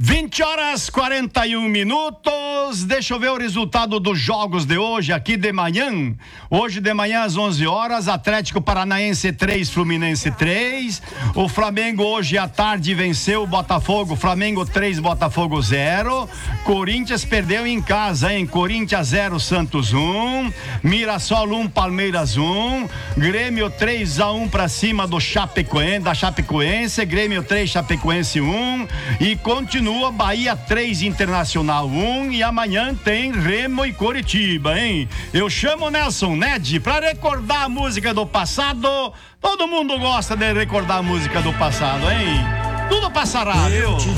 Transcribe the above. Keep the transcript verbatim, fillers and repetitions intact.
vinte horas e quarenta e um minutos. Deixa eu ver o resultado dos jogos de hoje aqui de manhã. Hoje de manhã às onze horas, Atlético Paranaense três, Fluminense três. O Flamengo hoje à tarde venceu o Botafogo. Flamengo três, Botafogo zero. Corinthians perdeu em casa, hein? Corinthians zero, Santos um. Mirassol um, Palmeiras um. Grêmio três a um pra cima do Chapecoense, da Chapecoense. Grêmio três, Chapecoense um. E continua Bahia três, Internacional um. E amanhã tem Remo e Coritiba, hein? Eu chamo Nelson Ned pra recordar a música do passado. Todo mundo gosta de recordar a música do passado, hein? Tudo passará, viu?